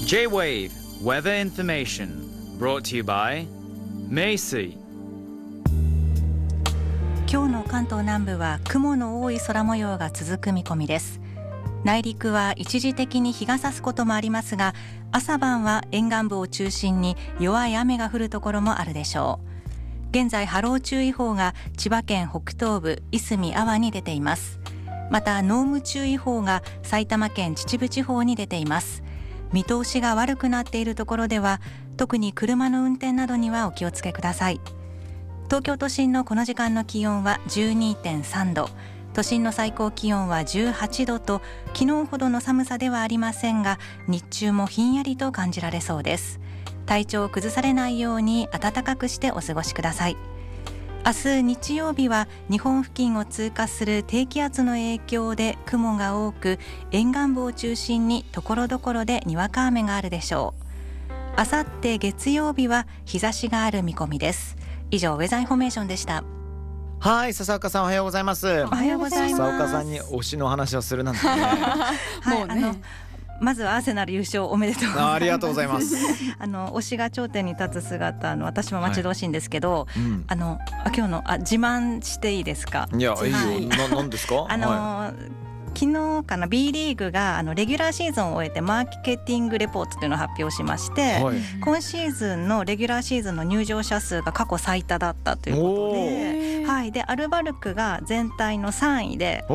J-Wave Weather Information brought to you by 名水。 今日の関東南部は雲の多い空模様が続く見込みです。内陸は一時的に日が差すこともありますが、朝晩は沿岸部を中心に弱い雨が降るところもあるでしょう。現在波浪注意報が千葉県北東部いすみ安房に出ています。また濃霧注意報が埼玉県秩父地方に出ています。見通しが悪くなっているところでは特に車の運転などにはお気をつけください。東京都心のこの時間の気温は 12.3 度、都心の最高気温は18度と昨日ほどの寒さではありませんが、日中もひんやりと感じられそうです。体調を崩されないように暖かくしてお過ごしください。明日日曜日は日本付近を通過する低気圧の影響で雲が多く、沿岸部を中心に所々でにわか雨があるでしょう。あさって月曜日は日差しがある見込みです。以上ウェザーインフォメーションでした。 はい、笹岡さんおはようございます。 おはようございます。 笹岡さんに推しの話をするなんてねはい、まずはアーセナル優勝おめでとうございます。 ありがとうございます推しが頂点に立つ姿、私も待ち遠しいんですけど、 はい、 今日の自慢していいですか？ いや、いいよ。何ですか？ 昨日かな B リーグがレギュラーシーズンを終えてマーケティングレポートというのを発表しまして、はい、今シーズンのレギュラーシーズンの入場者数が過去最多だったということで、はい、でアルバルクが全体の3位で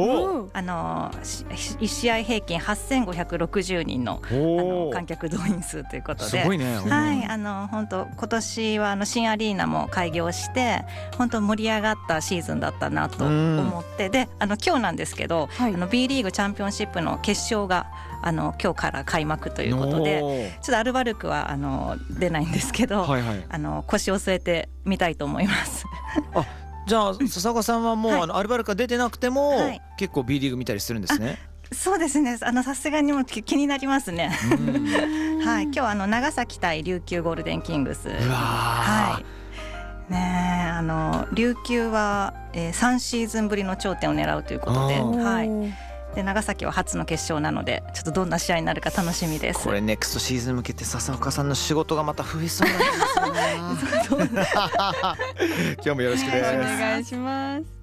1試合平均8560人の観客動員数ということで、 すごいね。 はい、本当今年は新アリーナも開業して本当盛り上がったシーズンだったなと思って、で今日なんですけど、はい、B リーグチャンピオンシップの決勝が今日から開幕ということで、ちょっとアルバルクは出ないんですけど、はいはい、腰を据えてみたいと思いますあ、じゃあ笹岡さんはもう、はい、アルバルクが出てなくても、はい、結構 B リーグ見たりするんですね。 そうですね、さすがにも気になりますねはい、今日長崎対琉球ゴールデンキングス、はいね、琉球は、3シーズンぶりの頂点を狙うということで、はい、で長崎は初の決勝なので、ちょっとどんな試合になるか楽しみです。 これネクストシーズン向けて笹岡さんの仕事がまた増えそうなんですよね今日もよろしくです。 お願いします。